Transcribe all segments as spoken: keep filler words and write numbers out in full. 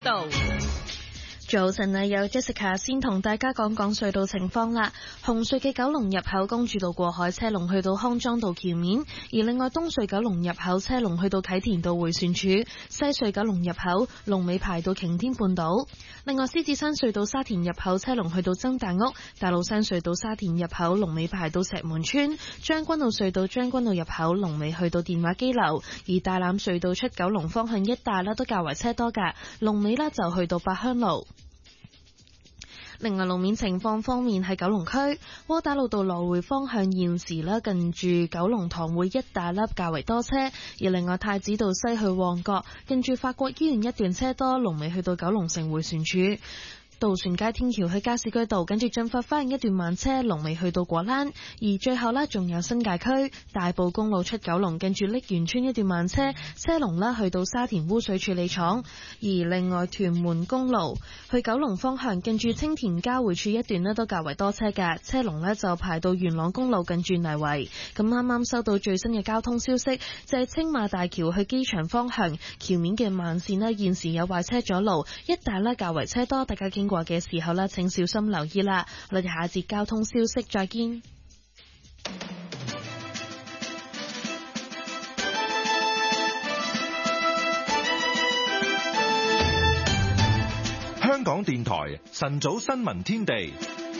道早晨啊，有 Jessica 先同大家講講隧道情況啦。紅隧嘅九龍入口公主道過海車龍去到康莊道橋面，而另外東隧九龍入口車龍去到啟田道迴旋處，西隧九龍入口龍尾排到擎天半島。另外獅子山隧道沙田入口車龍去到曾大屋，大老山隧道沙田入口龍尾排到石門村，將軍澳隧道將軍澳入口龍尾去到電話機樓，而大欖隧道出九龍方向一帶啦都較為車多㗎，龍尾啦就去到八鄉路。另外路面情況方面，喺九龍區窩打老道來回方向現時咧近住九龍塘會一帶咧較為多車，而另外太子道西去旺角近住法國醫院一段車多，龍尾去到九龍城迴旋處。渡船街天橋去加士居道，跟住進發花園一段慢車，龍尾去到果欄。而最後呢，仲有新界區大埔公路出九龍，跟住瀝源村一段慢車，車龍呢去到沙田污水處理廠。而另外屯門公路去九龍方向，跟住青田交匯處一段呢都較為多車嘅，車龍呢就排到元朗公路近住泥圍。咁啱啱收到最新嘅交通消息，就係青馬大橋去機場方向橋面嘅慢線呢，現時有壞車阻路，一帶呢較為車多，大家經過嘅時候呢，請小心留意啦。我哋下一節交通消息再見。 香港電台晨早新聞天地。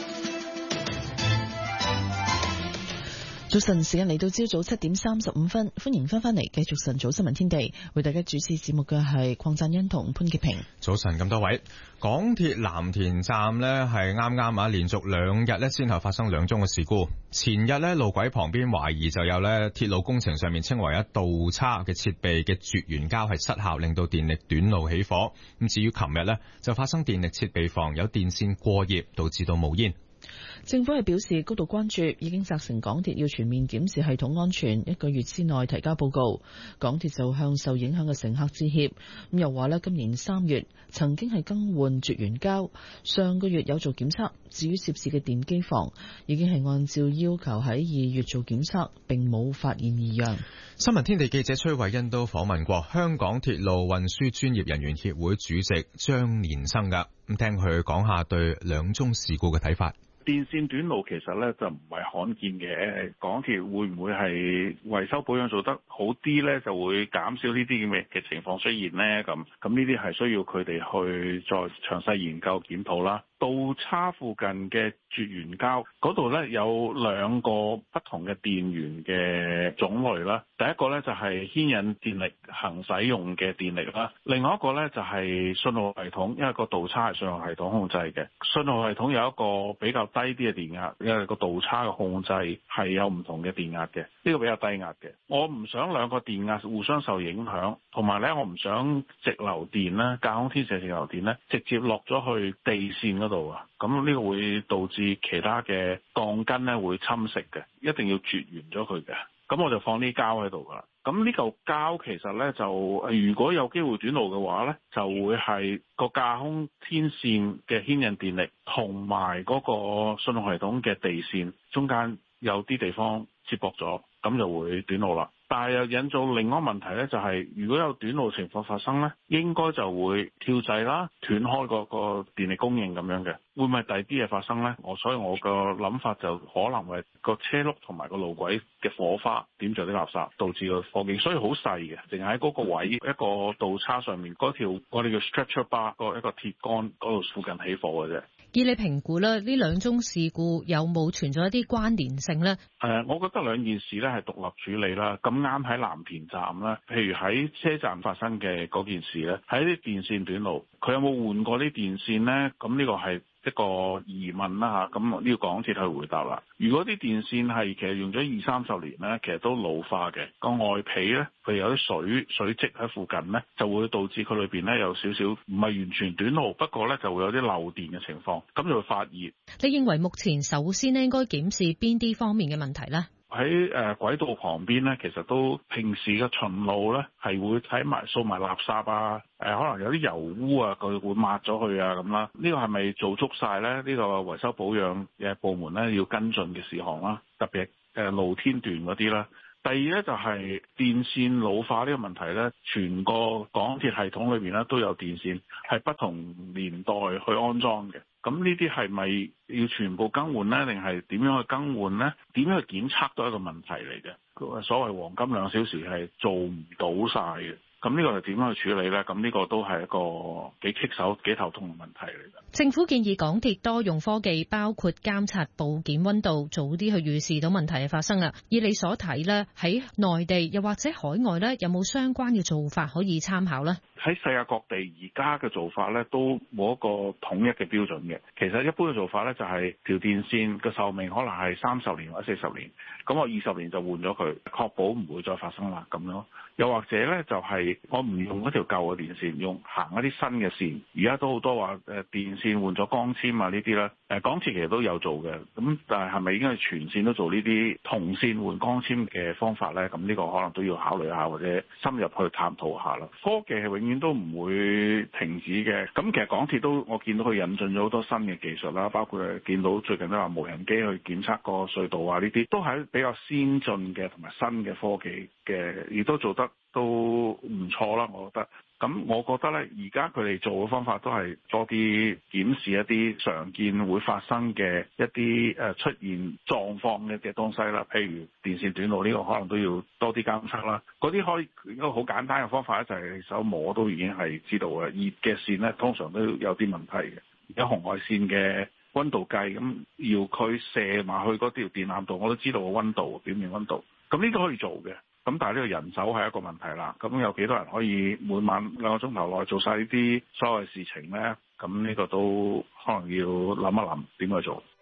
早晨時間嚟到朝早七點三十五分，歡迎翻返嚟繼續晨早新聞天地，為大家主持節目嘅係鄺贊恩同潘潔平。 早晨咁多位，港鐵藍田站呢係啱啱啊，連續兩日呢先後發生兩宗嘅事故。前日呢，路軌旁邊懷疑就有呢鐵路工程上面稱為一倒叉嘅設備嘅絕緣膠係失效，令到電力短路起火。咁至於琴日呢，就發生電力設備房有電線過熱，導致到冒煙。 政府係表示高度關注，已經責成港鐵要全面檢視系統安全，一個月之內提交報告。港鐵就向受影響嘅乘客致歉。咁又話咧，今年三月曾經係更換絕緣膠，上個月有做檢測。至於涉事嘅電機房，已經係按照要求喺二月做檢測，並冇發現異樣。 新聞天地記者崔慧欣都訪問過香港鐵路運輸專業人員協會主席張連生噶，咁聽佢講下對兩宗事故嘅睇法。 電線短路其實咧就唔係罕見嘅，港鐵會唔會係維修保養做得好啲咧，就會減少呢啲咁嘅嘅情況出現咧？咁咁呢啲係需要佢哋去再詳細研究檢討啦。倒叉附近嘅絕緣膠嗰度咧有兩個不同嘅電源嘅種類啦。第一個咧就係牽引電力行使用嘅電力啦，另外一個咧就係信號系統，因為個倒叉係信號系統控制嘅。信號系統有一個比較低啲嘅電壓，因為個倒叉嘅控制係有唔同嘅電壓嘅，呢個比較低壓嘅。我唔想兩個電壓互相受影響，同埋咧我唔想直流電咧，架空天線直流電咧直接落咗去地線嗰度啊，咁呢個會導致其他嘅鋼筋咧會侵蝕嘅，一定要絕緣咗佢嘅。咁我就放啲膠喺度噶啦。咁呢嚿膠其實咧就如果有機會短路嘅話咧，就會係個架空天線嘅牽引電力同埋嗰個信號系統嘅地線中間有啲地方接駁咗，咁就會短路啦。但係又引造另外一個問題咧，就係如果有短路情況發生咧，應該就會跳掣啦，斷開嗰個電力供應咁樣嘅。會唔會第二啲嘢發生咧？我所以我個諗法就可能係個車轆同埋個路軌嘅火花點着啲垃圾，導致個火警。所以好細嘅，淨係喺嗰個位一個倒叉上面嗰條我哋叫 stretcher bar 個一個鐵桿嗰度附近起火嘅啫。 以你評估咧，呢兩宗事故有冇存在一啲關聯性咧？誒、 呃，我覺得兩件事咧係獨立處理啦。咁啱喺藍田站啦，譬如喺車站發生嘅嗰件事咧，喺啲電線短路，佢有冇換過啲電線咧？咁呢個係一個疑問啦嚇，咁呢個港鐵去回答啦。如果啲電線係其實用咗二三十年咧，其實都老化嘅，個外皮咧，佢有啲水水積喺附近咧，就會導致佢裏邊咧有少少唔係完全短路，不過咧就會有啲漏電嘅情況，咁就會發熱。 你認為目前首先咧應該檢視邊啲方面嘅問題咧？ 喺誒軌道旁邊咧，其實都平時嘅巡路咧，係會睇埋掃埋垃圾啊，誒、呃、可能有啲油污啊，佢會抹咗去啊咁啦。呢、這個係咪做足晒咧？呢、這個維修保養嘅部門咧要跟進嘅事項啦，特別誒露天段嗰啲啦。 第二咧就係電線老化呢個問題咧，全個港鐵系統裏邊咧都有電線係不同年代去安裝嘅。咁呢啲係咪要全部更換呢？定係點樣去更換呢？點樣去檢測都係一個問題嚟嘅。所謂黃金兩小時係做唔到晒嘅。咁呢個係點樣去處理呢？咁呢個都係一個幾棘手、幾頭痛嘅問題嚟嘅。 政府建議港鐵多用科技，包括監察部件溫度，早啲去預示到問題嘅發生啊。以你所睇呢，喺內地又或者海外呢，有冇相關嘅做法可以參考呢？ 喺世界各地而家嘅做法咧，都冇一個統一嘅標準嘅。其實一般嘅做法咧，就係條電線嘅壽命可能係三十年或者四十年，咁我二十年就換咗佢，確保唔會再發生啦咁樣。又或者咧，就係我唔用一條舊嘅電線，用行一啲新嘅線。而家都好多話誒電線換咗光纖啊呢啲咧，誒港鐵其實都有做嘅。咁但係係咪應該係全線都做呢啲銅線換光纖嘅方法咧？咁呢個可能都要考慮下，或者深入去探討下啦。科技係永遠都唔會停止嘅。咁其實港鐵都我見到佢引進咗好多新嘅技術啦，包括誒見到最近都話無人機去檢測個隧道啊，呢啲都係比較先進嘅同埋新嘅科技嘅，亦都做得都唔錯啦，我覺得。咁我覺得咧，而家佢哋做嘅方法都係多啲檢視一啲常見會發生嘅一啲誒出現狀況嘅嘅東西啦，譬如電線短路呢個可能都要多啲監測啦。嗰啲可以一個好簡單嘅方法咧，就係你手摸都已經係知道嘅。熱嘅線咧，通常都有啲問題嘅。而家紅外線嘅溫度計，咁要佢射埋去嗰條電纜度，我都知道個溫度，表面溫度。咁呢個可以做嘅。咁但係呢個人手係一個問題啦。咁有幾多人可以每晚兩個鐘頭內做晒呢啲所有嘅事情呢？咁呢個都可能要諗一諗點去做。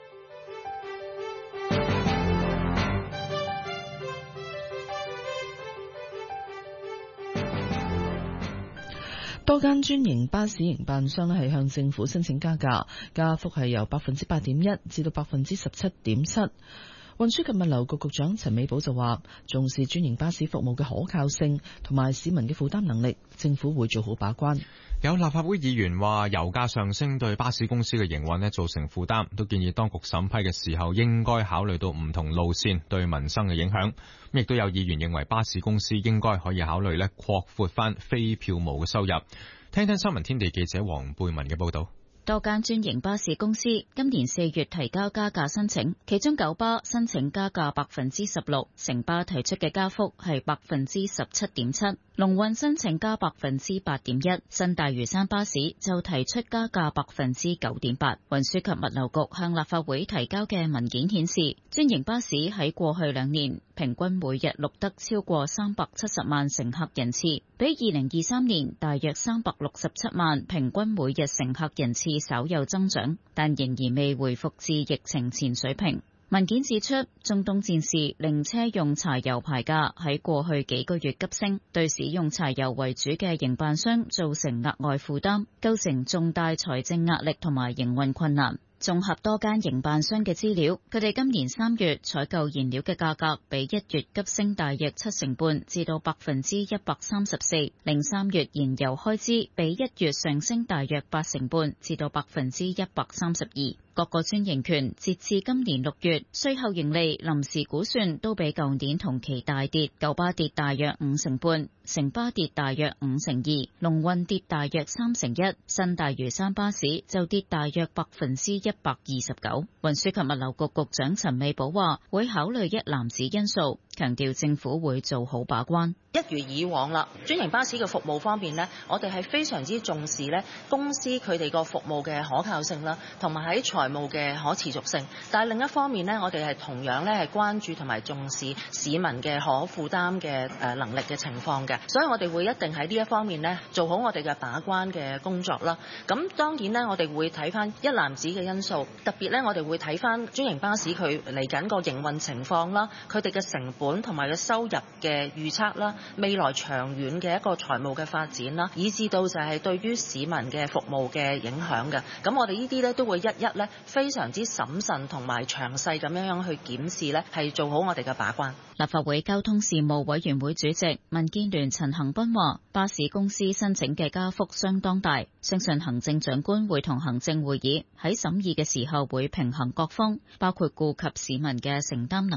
多間專營巴士營辦商咧係向政府申請加價，加幅係由百分之八點一至到百分之十七點七。運輸及物流局局長陳美寶就話，重視專營巴士服務嘅可靠性同埋市民嘅負擔能力，政府會做好把關。 有立法會議員話，油價上升對巴士公司嘅營運咧造成負擔，都建議當局審批嘅時候應該考慮到唔同路線對民生嘅影響。亦都有議員認為巴士公司應該可以考慮咧擴闊翻非票務嘅收入。聽聽新聞天地記者黃貝文嘅報道。 多間專營巴士公司今年四月提交加價申請，其中九巴申請加價百分之十六，城巴提出嘅加幅係百分之十七點七，龍運申請加百分之八點一，新大嶼山巴士就提出加價百分之九點八。運輸及物流局向立法會提交嘅文件顯示，專營巴士喺過去兩年平均每日錄得超過三百七十萬乘客人次，比二零二三年大約三百六十七萬平均每日乘客人次稍有增長，但仍然未回復至疫情前水平。文件指出，中東戰事令車用柴油牌價喺過去幾個月急升，對使用柴油為主嘅營辦商造成額外負擔，構成重大財政壓力同埋營運困難。綜合多間營辦商嘅資料，佢哋今年三月採購燃料嘅價格比一月急升大約七成半，至到百分之一百三十四；零三月燃油開支比一月上升大約八成半，至到百分之一百三十二。各個專營權截至今年六月，稅後盈利臨時估算都比舊年同期大跌，九巴跌大約五成半，城巴跌大約五成二，龍運跌大約三成一，新大嶼山巴士就跌大約百分之一百二十九。運輸及物流局局長陳美寶話，會考慮一籃子因素，強調政府會做好把關。 一如以往啦，專營巴士嘅服務方面呢，我哋係非常之重視呢公司佢哋個服務嘅可靠性啦，同埋喺財務嘅可持續性。但係另一方面呢，我哋係同樣咧係關注同埋重視市民嘅可負擔嘅誒能力嘅情況嘅，所以我哋會一定喺呢一方面呢做好我哋嘅把關嘅工作啦。咁當然呢，我哋會睇翻一籃子嘅因素，特別呢，我哋會睇翻專營巴士佢嚟緊個營運情況啦，佢哋嘅成本同埋嘅收入嘅預測啦。未來長遠嘅一個財務嘅發展啦，以至到就係對於市民嘅服務嘅影響嘅。咁我哋呢啲咧都會一一咧非常之審慎同埋詳細咁樣樣去檢視咧，係做好我哋嘅把關。 立法會交通事務委員會主席民建聯陳恒鑌話，巴士公司申請嘅加幅相當大，相信行政長官會同行政會議喺審議嘅時候會平衡各方，包括顧及市民嘅承擔能力。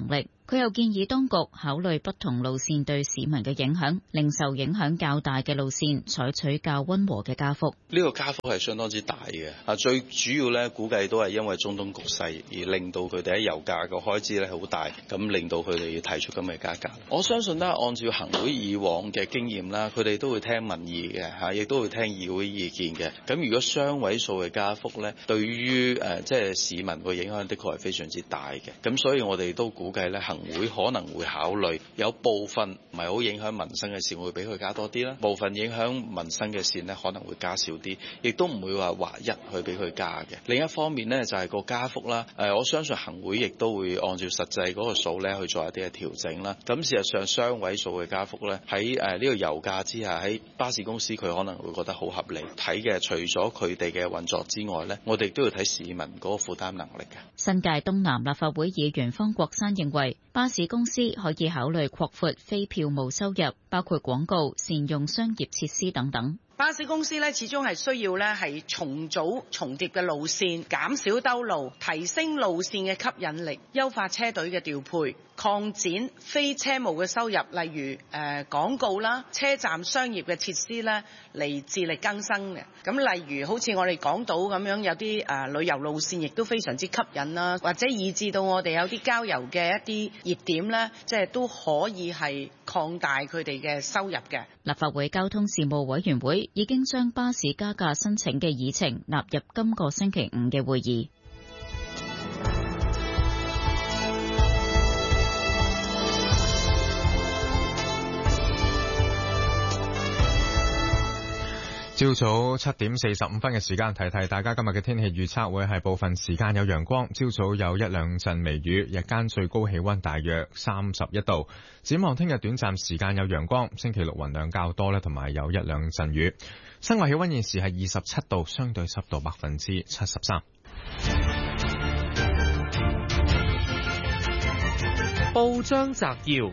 佢又建議當局考慮不同路線對市民嘅影響，令受影響較大嘅路線採取較溫和嘅加幅。 呢個加幅係相當之大嘅，啊最主要咧估計都係因為中東局勢而令到佢哋喺油價個開支咧好大，咁令到佢哋要提出咁嘅加價。我相信咧，按照行會以往嘅經驗啦，佢哋都會聽民意嘅嚇，亦都會聽議會意見嘅。咁如果雙位數嘅加幅咧，對於誒即係市民個影響的確係非常之大嘅。咁所以我哋都估計咧，行會可能會考慮有部分唔係好影響民生嘅線會俾佢加多啲啦，部分影響民生嘅線咧可能會加少啲，亦都唔會話劃一去俾佢加嘅。另一方面呢，就係個加幅啦，誒我相信行會亦都會按照實際嗰個數咧去做一啲嘅調整啦。咁事實上雙位數嘅加幅咧喺誒呢個油價之下，喺巴士公司佢可能會覺得好合理。睇嘅除咗佢哋嘅運作之外咧，我哋都要睇市民嗰個負擔能力嘅。 新界東南立法會議員方國珊認為，巴士公司可以考慮擴闊非票務收入，包括廣告、善用商業設施等等。 巴士公司咧始終係需要咧係重組重疊嘅路線，減少兜路，提升路線嘅吸引力，優化車隊嘅調配，擴展非車務嘅收入，例如誒、呃、廣告啦、車站商業嘅設施咧嚟自力更生嘅。咁例如好似我哋港島咁樣有啲誒、呃、旅遊路線亦都非常之吸引啦，或者以至到我哋有啲郊遊嘅一啲熱點咧，即係都可以係擴大佢哋嘅收入嘅。 立法會交通事務委員會已經將巴士加價申請嘅議程納入今個星期五嘅會議。 朝早七點四十五分嘅時間，提提大家今日嘅天氣預測會係部分時間有陽光，朝早有一兩陣微雨，日間最高氣溫大約三十一度。展望聽日短暫時間有陽光，星期六雲量較多咧，同埋有一兩陣雨。室外氣溫現時係二十七度，相對濕度百分之七十三。 報章摘要。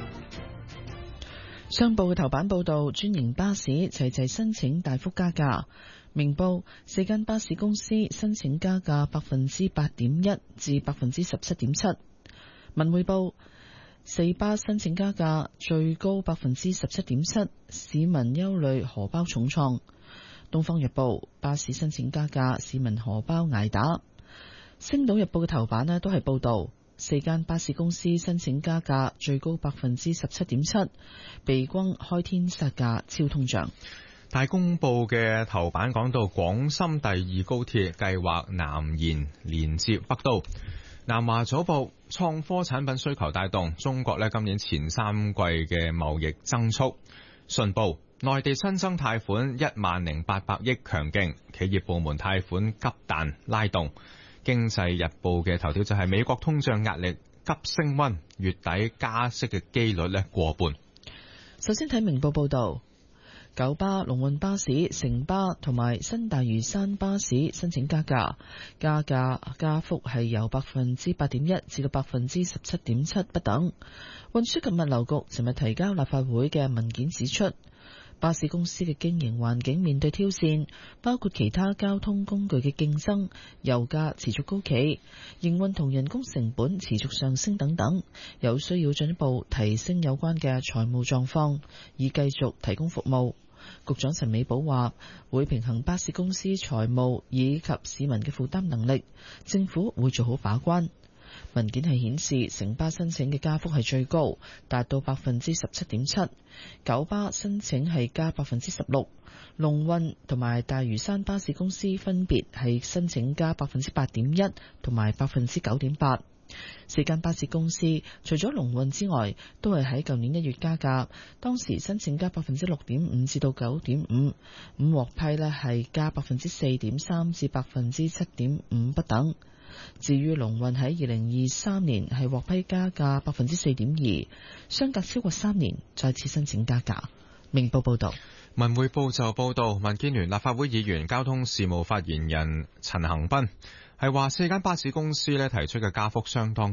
商報嘅頭版報道，專營巴士齊齊申請大幅加價。明報，四間巴士公司申請加價百分之八點一至百分之十七點七。文匯報，四巴申請加價最高百分之十七點七，市民憂慮荷包重創。東方日報，巴士申請加價，市民荷包挨打。星島日報嘅頭版呢都係報道。四間巴士公司申請加價，最高百分之十七點七，被轟開天殺價超通脹。 大公報嘅頭版講到廣深第二高鐵計劃南延連接北都。南華早報，創科產品需求帶動中國呢今年前三季嘅貿易增速。信報，內地新增貸款一萬零八百億強勁，企業部門貸款急彈拉動。經濟日報嘅頭條就係美國通脹壓力急升溫，月底加息嘅機率咧過半。 首先睇明報報道，九巴、龍運巴士、城巴同埋新大嶼山巴士申請加價，加價加幅係由百分之八點一至到百分之十七點七不等。運輸及物流局尋日提交立法會嘅文件指出，巴士公司嘅經營環境面對挑戰，包括其他交通工具嘅競爭、油價持續高企、營運同人工成本持續上升等等，有需要進一步提升有關嘅財務狀況，以繼續提供服務。局長陳美寶話，會平衡巴士公司財務以及市民嘅負擔能力，政府會做好把關。文件係顯示，城巴申請嘅加幅係最高，達到百分之十七點七；九巴申請係加百分之十六，龍運同埋大嶼山巴士公司分別係申請加百分之八點一同埋百分之九點八。四間巴士公司除咗龍運之外，都係喺舊年一月加價，當時申請加百分之六點五至到九點五，咁獲批呢係加百分之四點三至百分之七點五不等。至於龍運喺二零二三年係獲批加價百分之四點二，相隔超過三年再次申請加價。明報報道。 文匯報就報道，民建聯立法會議員交通事務發言人陳恒鑌係話，四間巴士公司咧提出嘅加幅相當高。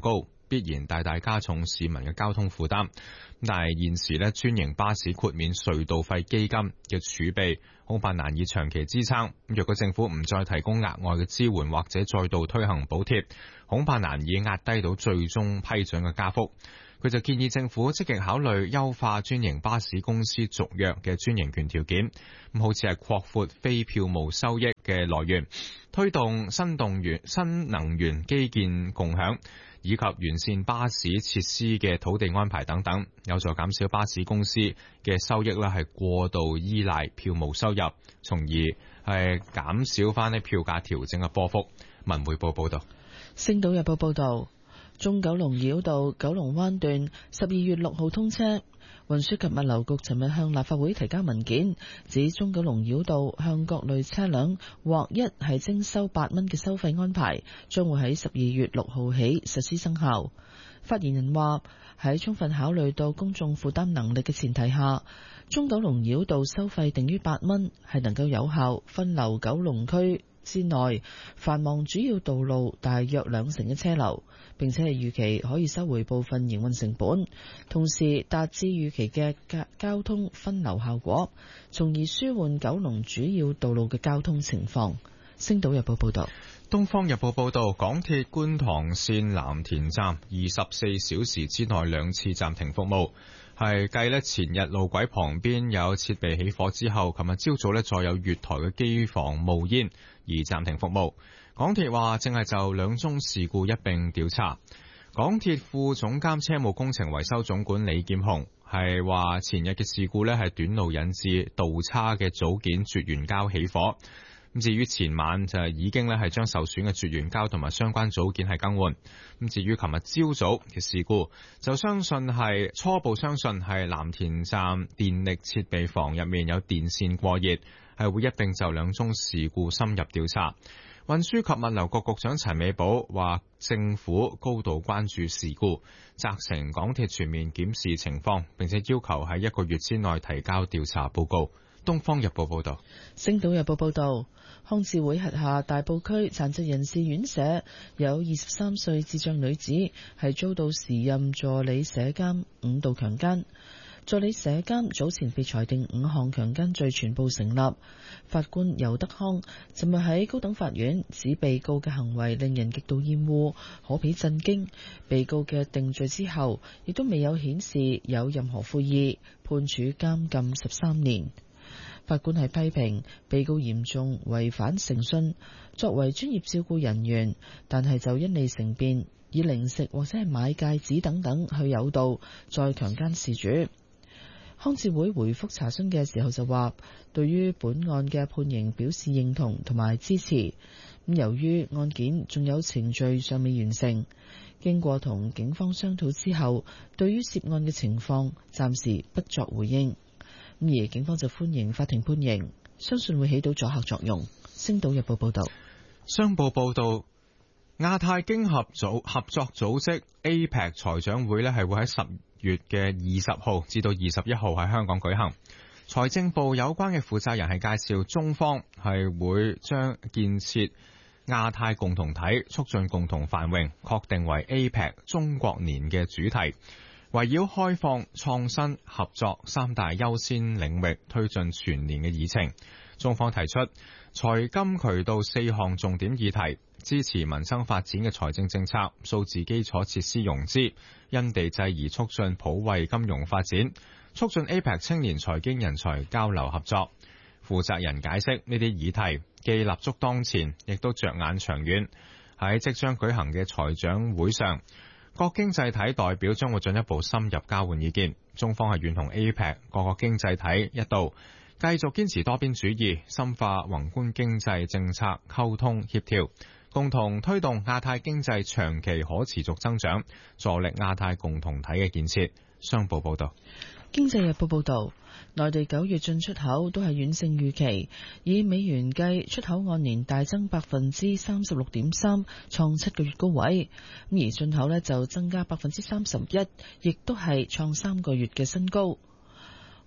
必然大大加重市民嘅交通負擔。但係現時呢，專營巴士豁免隧道費基金嘅儲備恐怕難以長期支撐。若果政府唔再提供額外嘅支援，或者再度推行補貼，恐怕難以壓低到最終批准嘅加幅。佢就建議政府積極考慮優化專營巴士公司續約嘅專營權條件，咁好似係擴闊非票務收益嘅來源，推動新動源、新能源基建共享，以及完善巴士設施嘅土地安排等等，有助減少巴士公司嘅收益咧係過度依賴票務收入，從而係減少翻啲票價調整嘅波幅。文匯報報道。 星島日報報道。中九龍繞道九龍灣段十二月六號通車，運輸及物流局尋日向立法會提交文件，指中九龍繞道向各類車輛劃一係徵收八蚊嘅收費安排，將會喺十二月六號起實施生效。發言人話，喺充分考慮到公眾負擔能力嘅前提下，中九龍繞道收費定於八蚊，係能夠有效分流九龍區之內繁忙主要道路大約兩成嘅車流，並且係預期可以收回部分營運成本，同時達至預期嘅交通分流效果，從而舒緩九龍主要道路嘅交通情況。星島日報報道。 東方日報報道，港鐵觀塘綫藍田站二十四小時之內兩次暫停服務，係繼咧前日路軌旁邊有設備起火之後，琴日朝早咧再有月台嘅機房冒煙而暫停服務。港鐵話正係就兩宗事故一併調查。港鐵副總監車務工程維修總管李劍雄係話前日嘅事故咧係短路引致導叉嘅組件絕緣膠起火。咁至於前晚就已經咧係將受損嘅絕緣膠同埋相關組件係更換。咁至於琴日朝早嘅事故，就相信係初步相信係藍田站電力設備房入面有電線過熱，係會一併就兩宗事故深入調查。運輸及物流局局長陳美寶話，政府高度關注事故，責成港鐵全面檢視情況，並且要求喺一個月之內提交調查報告。東方日報報道。 星島日報報道，康智會轄下大埔區殘疾人士院舍有二十三歲智障女子係遭到時任助理舍監五度強姦，助理舍監早前被裁定五項強姦罪全部成立。法官尤德康尋日喺高等法院指被告嘅行為令人極度厭惡，可比震驚。被告嘅定罪之後，亦都未有顯示有任何悔意，判處監禁十三年。法官係批評被告嚴重違反誠信，作為專業照顧人員，但係就因利成便，以零食或者係買戒指等等去誘導，再強姦事主。康智會回覆查詢嘅時候就話，對於本案嘅判刑表示認同同埋支持。咁由於案件仲有程序尚未完成，經過同警方商討之後，對於涉案嘅情況暫時不作回應。而警方就歡迎法庭判刑，相信會起到阻嚇作用。星島日報報道。 商報報道，亞太經合組合作組織 A P E C 財長會呢係會喺十月嘅二十號至到二十一號喺香港舉行。財政部有關嘅負責人係介紹，中方係會將建設亞太共同體、促進共同繁榮確定為 A P E C 中國年嘅主題。圍繞開放、創新、合作三大優先領域推進全年嘅議程。中方提出財金渠道四項重點議題，支持民生發展嘅財政政策、數字基礎設施融資、因地制宜促進普惠金融發展、促進 A P E C 青年財經人才交流合作。負責人解釋，呢啲議題既立足當前，亦都着眼長遠。喺即將舉行嘅財長會上，各經濟體代表將會進一步深入交換意見。中方係願同 A P E C 各個經濟體一道，繼續堅持多邊主義，深化宏觀經濟政策溝通協調，共同推動亞太經濟長期可持續增長，助力亞太共同體嘅建設。商報報道。 經濟日報報道，內地九月進出口都係遠勝預期，以美元計出口按年大增百分之三十六點三，創七個月高位。咁而進口呢就增加百分之三十一，亦都係創三個月嘅新高。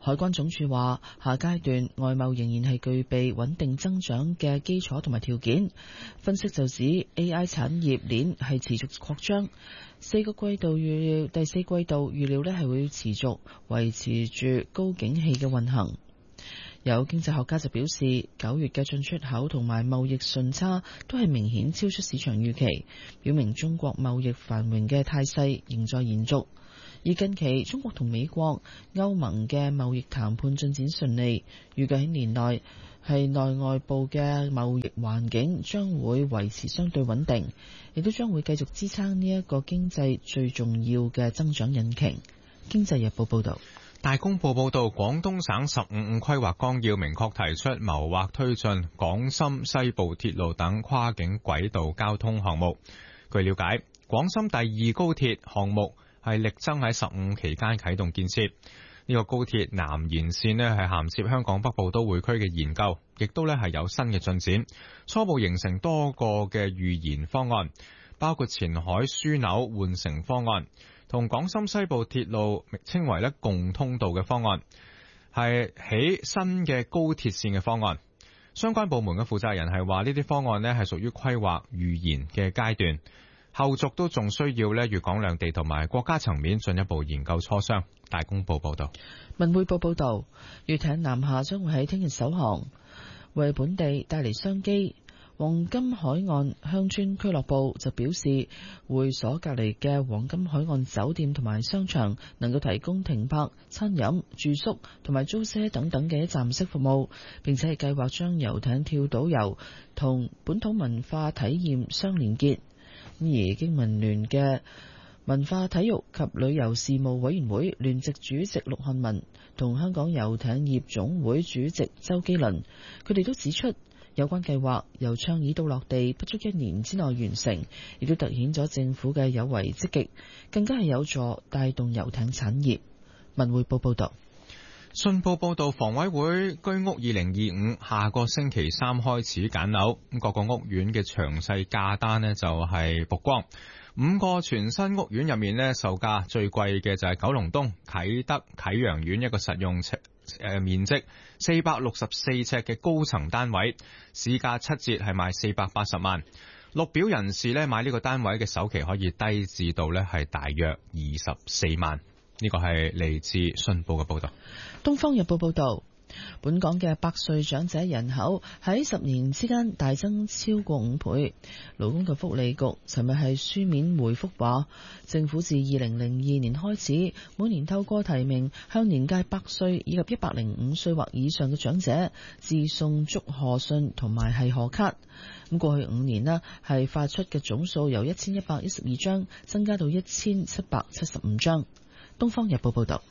海關總署話，下階段外貿仍然係具備穩定增長嘅基礎同埋條件。分析就指 A I 產業鏈係持續擴張，四個季度預料第四季度預料呢係會持續維持住高景氣嘅運行。有經濟學家就表示，九月嘅進出口同埋貿易順差都係明顯超出市場預期，表明中國貿易繁榮嘅態勢仍在延續。而近期中國同美國、歐盟嘅貿易談判進展順利，預計喺年內係內外部嘅貿易環境將會維持相對穩定，亦都將會繼續支撐呢一個經濟最重要嘅增長引擎。經濟日報報導。 大公報報導，廣東省十五五規劃綱要明確提出謀劃推進廣深西部鐵路等跨境軌道交通項目。據了解，廣深第二高鐵項目係力爭喺十五期間啟動建設。呢個高鐵南延線呢係銜接香港北部都會區嘅研究，亦都呢係有新嘅進展，初步形成多個嘅預研方案，包括前海樞紐換乘方案，同廣深西部鐵路稱為咧共通道嘅方案，係起新嘅高鐵線嘅方案。相關部門嘅負責人係話，呢啲方案咧係屬於規劃預研嘅階段，後續都仲需要咧粵港兩地同埋國家層面進一步研究磋商。大公報報道。 文匯報報道，粵艇南下將會喺聽日首航，為本地帶嚟商機。黃金海岸鄉村俱樂部就表示，會所隔離嘅黃金海岸酒店同埋商場能夠提供停泊、餐飲、住宿同埋租車等等嘅一站式服務，並且係計劃將遊艇跳島遊同本土文化體驗相連結。而經民聯嘅文化體育及旅遊事務委員會聯席主席陸漢文同香港遊艇業總會主席周基倫，佢哋都指出，有關計劃由倡議到落地不足一年之內完成，亦都凸顯咗政府嘅有為積極，更加係有助帶動遊艇產業。文匯報報道。 信報報道，房委會居屋二零二五下個星期三開始揀樓，各個屋苑嘅詳細價單呢就係曝光。五個全新屋苑入面呢，售價最貴嘅就係九龍東啟德啟陽苑一個實用尺誒面積四百六十四尺嘅高層單位，市價七折係賣四百八十萬。綠表人士呢買呢個單位嘅首期可以低至到呢係大約二十四萬。呢個係嚟自信報嘅報道。 東方日報報道，本港嘅百歲長者人口喺十年之間大增超過五倍。勞工及福利局尋日係書面回覆話，政府自二零零二年開始，每年透過提名向年屆百歲以及一百零五歲或以上嘅長者致送祝賀信同埋係賀卡。咁過去五年呢，係發出嘅總數由一千一百一十二張增加到一千七百七十五張。東方日報報道。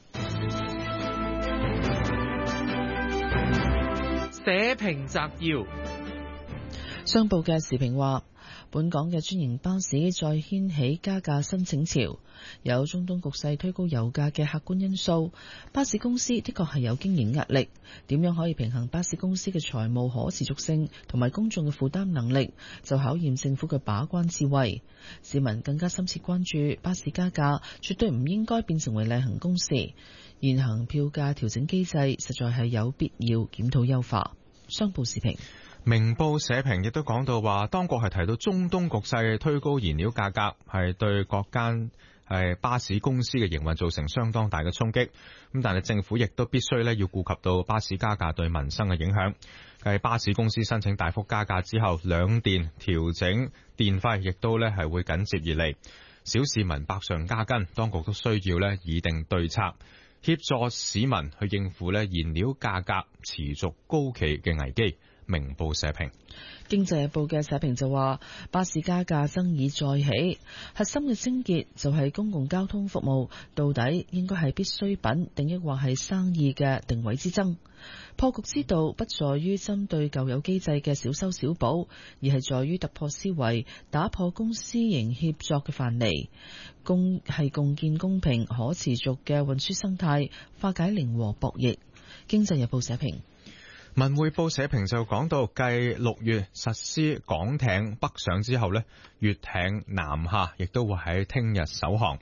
社評摘要。 商報嘅時評話，本港嘅專營巴士再掀起加價申請潮，有中東局勢推高油價嘅客觀因素，巴士公司的確係有經營壓力。點樣可以平衡巴士公司嘅財務可持續性同埋公眾嘅負擔能力，就考驗政府嘅把關智慧。市民更加深切關注巴士加價絕對唔應該變成為例行公事，現行票價調整機制實在係有必要檢討優化。商報時評。 明報社評亦都講到話，當局係提到中東局勢推高燃料價格，係對各間係巴士公司嘅營運造成相當大嘅衝擊。咁但係政府亦都必須咧要顧及到巴士加價對民生嘅影響。繼巴士公司申請大幅加價之後，兩電調整電費亦都咧係會緊接而嚟，小市民百上加斤，當局都需要咧擬定對策，協助市民去應付咧燃料價格持續高企嘅危機。明報社評。 經濟日報嘅社評就話，巴士加價爭議再起，核心嘅症結就係公共交通服務到底應該係必需品定抑或係生意嘅定位之爭。破局之道不在於針對舊有機制嘅小修小補，而係在於突破思維，打破公私營協作嘅藩籬，共係共建公平可持續嘅運輸生態，化解零和博弈。經濟日報社評。 文匯報社評就講到，繼六月實施港艇北上之後呢，粵艇南下亦都會喺聽日首航。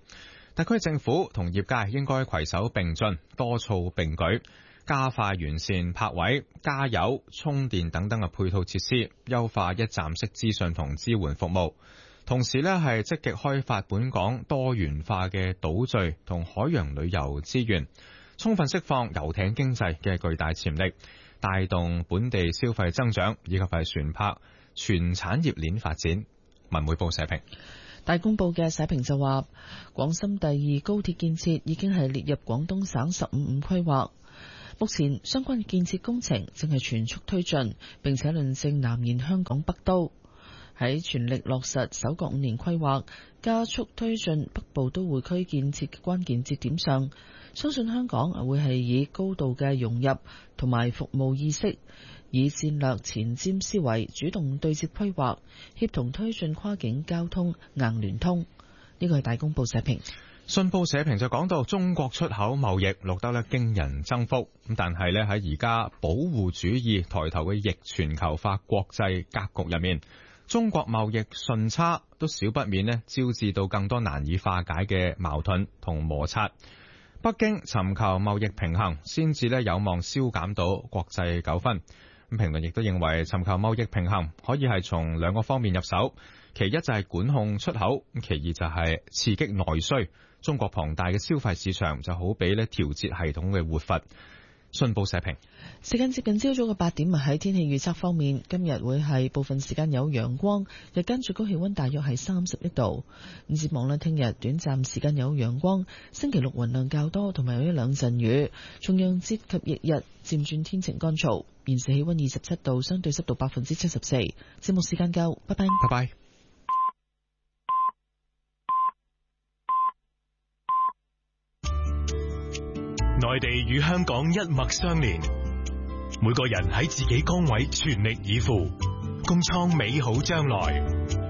特區政府同業界應該攜手並進，多措並舉，加快完善泊位、加油、充電等等嘅配套設施，優化一站式資訊同支援服務。同時呢，係積極開發本港多元化嘅島嶼同海洋旅遊資源，充分釋放遊艇經濟嘅巨大潛力，帶動本地消費增長，以及係船舶全產業鏈發展。文匯報社評。 大公報嘅社評就話，廣深第二高鐵建設已經係列入廣東省十五五規劃，目前相關建設工程正係全速推進，並且論證南延香港北都。喺全力落實首個五年規劃，加速推進北部都會區建設嘅關鍵節點上，相信香港會係以高度嘅融入同埋服務意識，以戰略前瞻思維主動對接規劃，協同推進跨境交通硬聯通。呢個係大公報社評。 信報社評就講到，中國出口貿易錄得咧驚人增幅，咁但係咧喺而家保護主義抬頭嘅逆全球化國際格局入面，中國貿易順差都少不免咧招致到更多難以化解嘅矛盾同摩擦。北京尋求貿易平衡，先至咧有望消減到國際糾紛。咁評論亦都認為，尋求貿易平衡可以係從兩個方面入手，其一就係管控出口，其二就係刺激內需。中國龐大嘅消費市場就好比咧調節系統嘅活閥。信報社評。 時間接近朝早嘅八點，喺天氣預測方面，今日會係部分時間有陽光，日間最高氣溫大約係三十一度。咁展望呢，聽日短暫時間有陽光，星期六雲量較多，同埋有一兩陣雨。重陽節及翌日漸轉天晴乾燥。現時氣溫二十七度，相對濕度百分之七十四。節目時間夠，拜拜。 拜拜。 內地與香港一脈相連，每個人喺自己崗位全力以赴，共創美好將來。